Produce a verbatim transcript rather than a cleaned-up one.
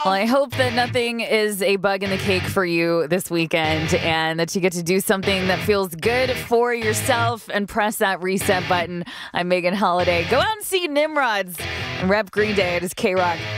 Well, I hope that nothing is a bug in the cake for you this weekend and that you get to do something that feels good for yourself and press that reset button. I'm Megan Holiday. Go out and see Nimrods and rep Green Day. It is K-Rock.